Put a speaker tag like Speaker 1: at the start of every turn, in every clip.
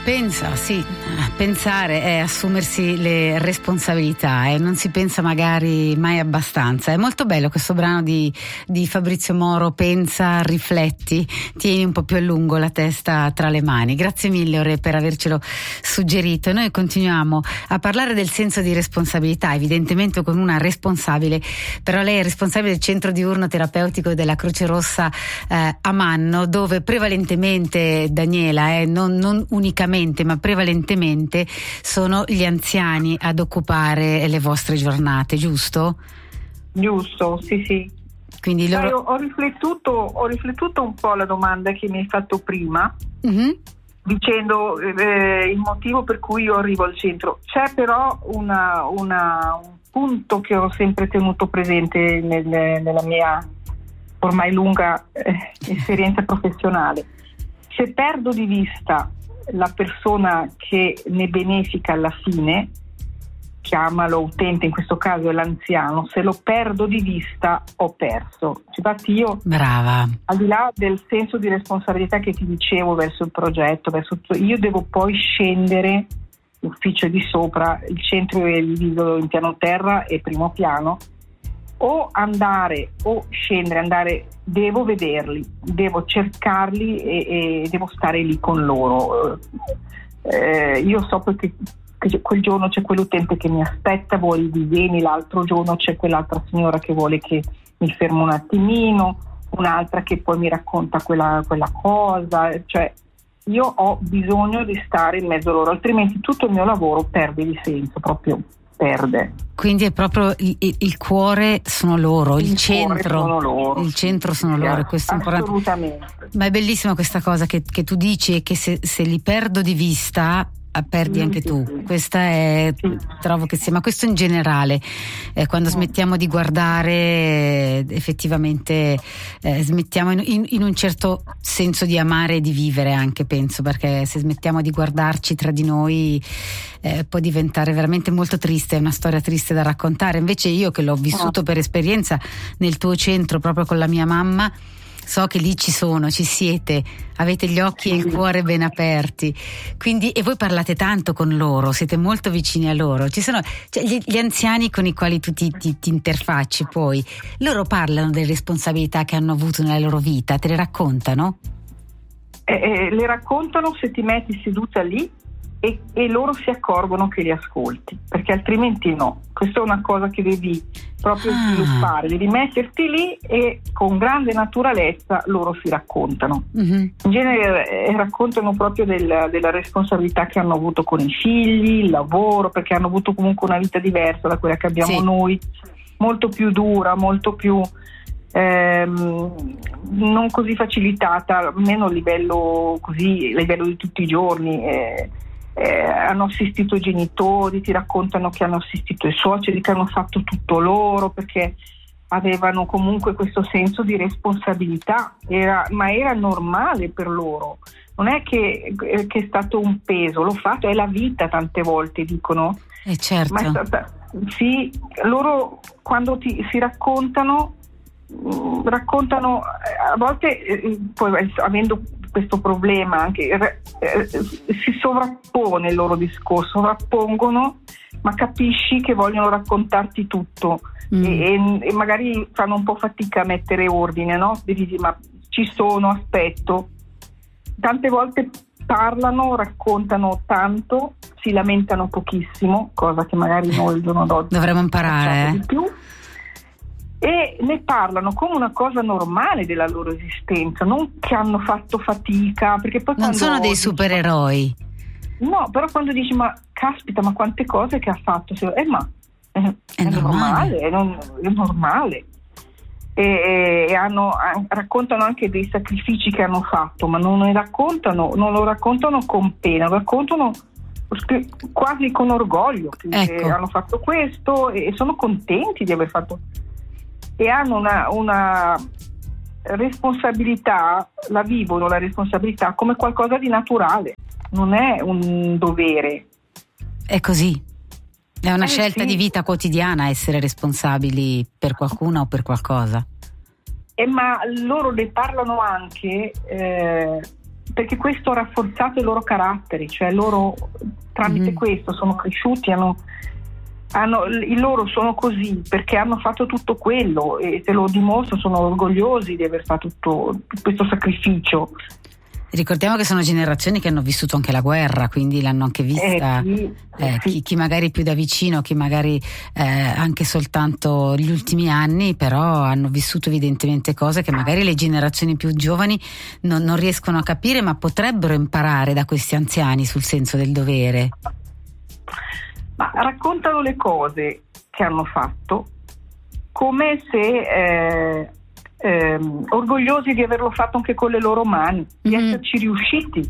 Speaker 1: Pensa, sì, pensare è assumersi le responsabilità e non si pensa magari mai abbastanza. È molto bello questo brano di Fabrizio Moro, Pensa, rifletti, tieni un po' più a lungo la testa tra le mani. Grazie mille Ore per avercelo suggerito. E noi continuiamo a parlare del senso di responsabilità, evidentemente con una responsabile, però lei è responsabile del centro diurno terapeutico della Croce Rossa a Manno, dove prevalentemente, Daniela, non unicamente ma prevalentemente sono gli anziani ad occupare le vostre giornate, giusto?
Speaker 2: Giusto, sì.
Speaker 1: Quindi loro...
Speaker 2: Ho riflettuto un po' alla domanda che mi hai fatto prima, dicendo il motivo per cui io arrivo al centro. C'è però un punto che ho sempre tenuto presente nella mia ormai lunga esperienza professionale. Se perdo di vista la persona che ne benefica alla fine, chiamalo utente, in questo caso è l'anziano, se lo perdo di vista ho perso. Infatti io,
Speaker 1: brava, al
Speaker 2: di là del senso di responsabilità che ti dicevo verso il progetto, io devo poi scendere l'ufficio di sopra, il centro è diviso in piano terra e primo piano, o andare o scendere, devo vederli, devo cercarli e devo stare lì con loro. Io so che quel giorno c'è quell'utente che mi aspetta, vuole i disegni, l'altro giorno c'è quell'altra signora che vuole che mi fermo un attimino, un'altra che poi mi racconta quella cosa, cioè io ho bisogno di stare in mezzo a loro, altrimenti tutto il mio lavoro perde di senso, proprio perde.
Speaker 1: Quindi è proprio il cuore sono loro, il centro
Speaker 2: sono loro.
Speaker 1: Il centro sono loro, questo è importante.
Speaker 2: Assolutamente.
Speaker 1: Ma è bellissima questa cosa che tu dici, e che se li perdo di vista perdi anche tu. Questa è, trovo che sia, ma questo in generale, quando smettiamo di guardare, effettivamente smettiamo in un certo senso di amare e di vivere anche, penso, perché se smettiamo di guardarci tra di noi può diventare veramente molto triste, è una storia triste da raccontare. Invece io, che l'ho vissuto per esperienza nel tuo centro proprio con la mia mamma, so che lì ci siete, avete gli occhi e il cuore ben aperti, quindi, e voi parlate tanto con loro, siete molto vicini a loro. Ci sono gli anziani con i quali tu ti interfacci, poi loro parlano delle responsabilità che hanno avuto nella loro vita, te le raccontano?
Speaker 2: Le raccontano se ti metti seduta lì e loro si accorgono che li ascolti, perché altrimenti no. Questa è una cosa che devi proprio sviluppare, devi metterti lì e con grande naturalezza loro si raccontano. In genere raccontano proprio della responsabilità che hanno avuto con i figli, il lavoro, perché hanno avuto comunque una vita diversa da quella che abbiamo noi, molto più dura, molto più non così facilitata, almeno a livello di tutti i giorni. Hanno assistito i genitori, ti raccontano che hanno assistito i suoceri, che hanno fatto tutto loro perché avevano comunque questo senso di responsabilità, ma era normale per loro, non è che è stato un peso, l'ho fatto, è la vita, tante volte dicono.
Speaker 1: Certo.
Speaker 2: Ma è stata, sì, loro quando si raccontano a volte, poi avendo questo problema anche si sovrappone il loro discorso, sovrappongono, ma capisci che vogliono raccontarti tutto e magari fanno un po' fatica a mettere ordine, no? Dici, ma ci sono, aspetto. Tante volte parlano, raccontano tanto, si lamentano pochissimo, cosa che magari noi il giorno d'oggi
Speaker 1: dovremmo imparare
Speaker 2: di più. E ne parlano come una cosa normale della loro esistenza, non che hanno fatto fatica, perché poi
Speaker 1: non sono dei supereroi.
Speaker 2: No, però quando dici ma caspita, ma quante cose che ha fatto, è normale, è normale. E raccontano anche dei sacrifici che hanno fatto, ma non lo raccontano con pena, lo raccontano quasi con orgoglio, che hanno fatto questo e sono contenti di aver fatto, e hanno una responsabilità, la vivono la responsabilità come qualcosa di naturale, non è un dovere.
Speaker 1: È così, è una scelta di vita quotidiana essere responsabili per qualcuno o per qualcosa.
Speaker 2: Ma loro ne parlano anche perché questo ha rafforzato i loro caratteri, cioè loro tramite questo sono cresciuti, i loro sono così perché hanno fatto tutto quello e te lo dimostro, sono orgogliosi di aver fatto tutto questo sacrificio.
Speaker 1: Ricordiamo che sono generazioni che hanno vissuto anche la guerra, quindi l'hanno anche vista,
Speaker 2: sì.
Speaker 1: Chi magari più da vicino, chi magari anche soltanto gli ultimi anni, però hanno vissuto evidentemente cose che magari le generazioni più giovani non riescono a capire, ma potrebbero imparare da questi anziani sul senso del dovere.
Speaker 2: Ma raccontano le cose che hanno fatto come se orgogliosi di averlo fatto anche con le loro mani, di esserci riusciti,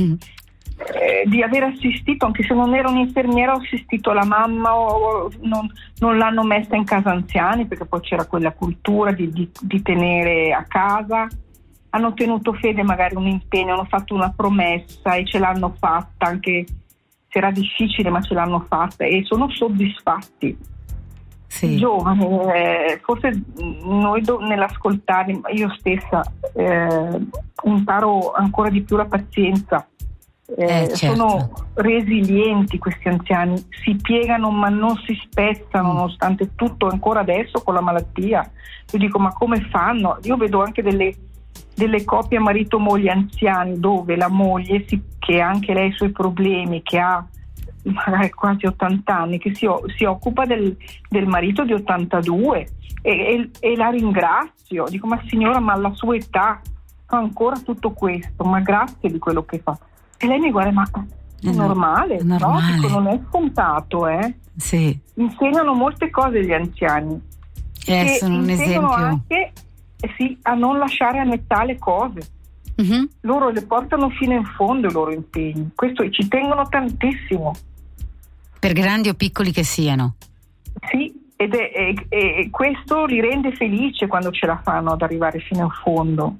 Speaker 2: di aver assistito, anche se non ero un'infermiera, ho assistito la mamma o non l'hanno messa in casa anziani, perché poi c'era quella cultura di tenere a casa. Hanno tenuto fede magari un impegno, hanno fatto una promessa e ce l'hanno fatta, anche se era difficile, ma ce l'hanno fatta e sono soddisfatti.
Speaker 1: Sì.
Speaker 2: Giovani, forse noi nell'ascoltare, io stessa imparo ancora di più la pazienza.
Speaker 1: Certo.
Speaker 2: Sono resilienti questi anziani, si piegano ma non si spezzano nonostante tutto, ancora adesso con la malattia. Io dico, ma come fanno? Io vedo anche delle coppie marito-moglie anziani dove la moglie, che ha anche lei i suoi problemi, che ha magari quasi 80 anni, che si occupa del marito di 82 e la ringrazio, dico, ma signora, ma alla sua età fa ancora tutto questo, ma grazie di quello che fa. E lei mi guarda, ma è normale, no? Dico, non è scontato,
Speaker 1: Sì.
Speaker 2: Insegnano molte cose gli anziani, che
Speaker 1: sono un esempio
Speaker 2: anche a non lasciare a metà le cose. Loro le portano fino in fondo i loro impegni, questo ci tengono tantissimo, per
Speaker 1: grandi o piccoli che siano.
Speaker 2: Sì, e questo li rende felici quando ce la fanno ad arrivare fino in fondo.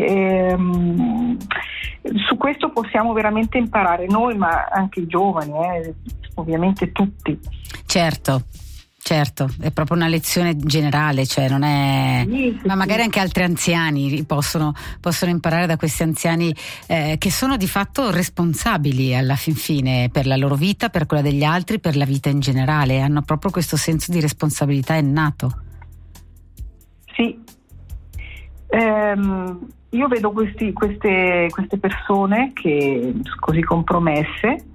Speaker 2: Su questo possiamo veramente imparare noi, ma anche i giovani, ovviamente tutti. Certo, è proprio una lezione generale, cioè non è. Sì. Ma magari anche altri anziani possono imparare da questi anziani che sono di fatto responsabili alla fin fine per la loro vita, per quella degli altri, per la vita in generale, hanno proprio questo senso di responsabilità innato. Sì. Io vedo queste persone che così compromesse.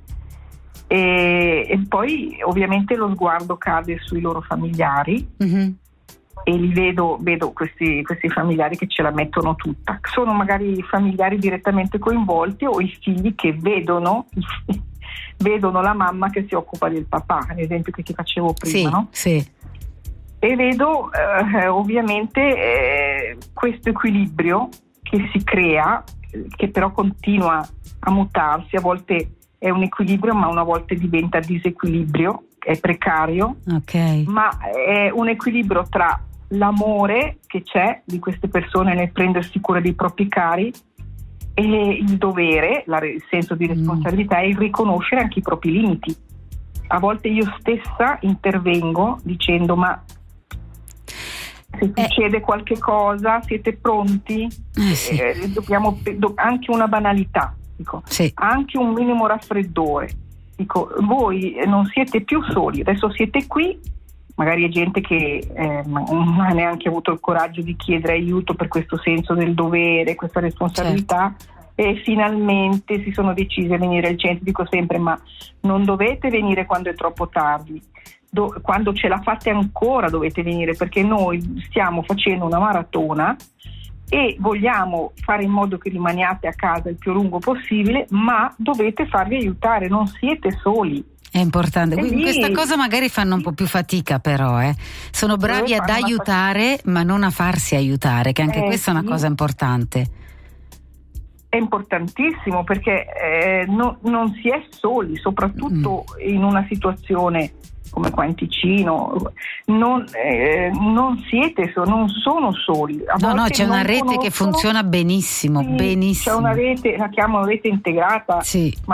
Speaker 2: E poi ovviamente lo sguardo cade sui loro familiari e li vedo questi familiari che ce la mettono tutta. Sono magari familiari direttamente coinvolti o i figli che vedono la mamma che si occupa del papà, l'esempio che ti facevo prima,
Speaker 1: sì,
Speaker 2: no?
Speaker 1: Sì.
Speaker 2: E vedo ovviamente questo equilibrio che si crea, che però continua a mutarsi, a volte è un equilibrio ma una volta diventa disequilibrio, è precario, ma è un equilibrio tra l'amore che c'è di queste persone nel prendersi cura dei propri cari e il dovere, il senso di responsabilità e il riconoscere anche i propri limiti. A volte io stessa intervengo dicendo, ma se succede qualche cosa siete pronti?
Speaker 1: Sì.
Speaker 2: Dobbiamo anche una banalità.
Speaker 1: Sì.
Speaker 2: Anche un minimo raffreddore, dico, voi non siete più soli, adesso siete qui, magari è gente che non ha neanche avuto il coraggio di chiedere aiuto per questo senso del dovere, questa responsabilità, e finalmente si sono decisi a venire al centro. Dico sempre, ma non dovete venire quando è troppo tardi, quando ce la fate ancora dovete venire, perché noi stiamo facendo una maratona e vogliamo fare in modo che rimaniate a casa il più lungo possibile, ma dovete farvi aiutare, non siete soli.
Speaker 1: È importante. Questa cosa magari fanno un po' più fatica, però sono bravi ad aiutare ma non a farsi aiutare, che anche questa è una cosa importante.
Speaker 2: È importantissimo, perché non si è soli, soprattutto in una situazione come qua in Ticino, non siete non sono soli.
Speaker 1: No, c'è una rete che funziona benissimo, benissimo.
Speaker 2: C'è una rete, la chiamano rete integrata,
Speaker 1: sì.